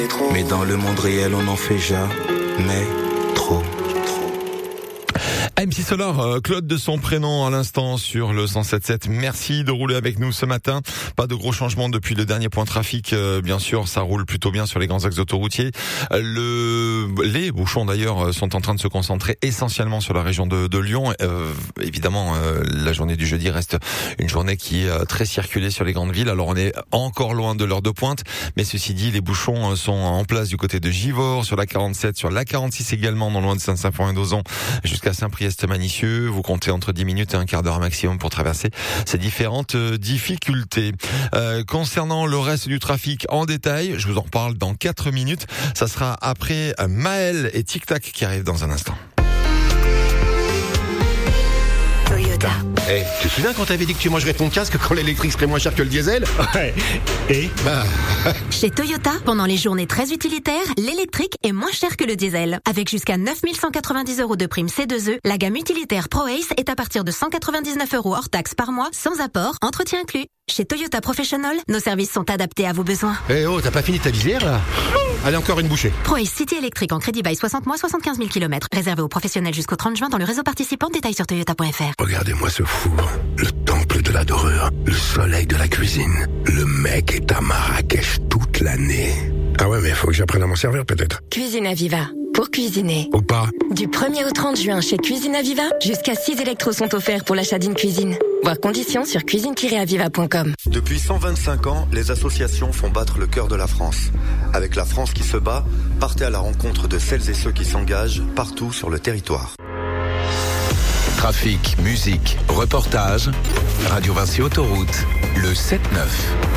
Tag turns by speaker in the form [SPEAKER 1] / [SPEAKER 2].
[SPEAKER 1] Mais dans le monde réel, on n'en fait jamais trop.
[SPEAKER 2] MC Solar, Claude de son prénom à l'instant sur le 107.7. Merci de rouler avec nous ce matin. Pas de gros changements depuis le dernier point trafic. Bien sûr, ça roule plutôt bien sur les grands axes autoroutiers. Les bouchons d'ailleurs sont en train de se concentrer essentiellement sur la région de Lyon. Évidemment, la journée du jeudi reste une journée qui est très circulée sur les grandes villes. Alors on est encore loin de l'heure de pointe, mais ceci dit, les bouchons sont en place du côté de Givors, sur la 47, sur la 46 également, non loin de Saint-Symphorien-d'Ozon, jusqu'à Saint-Priest-Manissieux. Vous comptez entre 10 minutes et un quart d'heure maximum pour traverser ces différentes difficultés. Concernant le reste du trafic en détail, je vous en reparle dans 4 minutes. Ça sera après Maël et Tic Tac qui arrivent dans un instant.
[SPEAKER 3] Hey, tu te souviens quand t'avais dit que tu mangerais ton casque quand l'électrique serait moins cher que le diesel?
[SPEAKER 4] Ouais. Et
[SPEAKER 5] Chez Toyota, pendant les journées très utilitaires, l'électrique est moins cher que le diesel. Avec jusqu'à 9 190 € de prime C2E, la gamme utilitaire ProAce est à partir de 199 € hors taxe par mois, sans apport, entretien inclus. Chez Toyota Professional, nos services sont adaptés à vos besoins.
[SPEAKER 3] Eh oh, t'as pas fini ta visière là? Allez, encore une bouchée.
[SPEAKER 5] ProAce City électrique en crédit bail 60 mois, 75 000 km. Réservé aux professionnels jusqu'au 30 juin dans le réseau participant. Détails sur toyota.fr.
[SPEAKER 6] Regardez-moi ce four, le temple de la dorure, le soleil de la cuisine. Le mec est à Marrakech toute l'année. Ah ouais, mais faut que j'apprenne à m'en servir peut-être.
[SPEAKER 7] Cuisine Aviva. Pour cuisiner.
[SPEAKER 6] Ou pas.
[SPEAKER 7] Du 1er au 30 juin chez Cuisine Aviva, jusqu'à 6 électros sont offerts pour l'achat d'une cuisine. Voir conditions sur cuisine-aviva.com.
[SPEAKER 8] Depuis 125 ans, les associations font battre le cœur de la France. Avec la France qui se bat, partez à la rencontre de celles et ceux qui s'engagent partout sur le territoire.
[SPEAKER 9] Trafic, musique, reportage, Radio Vinci Autoroute, le 7-9.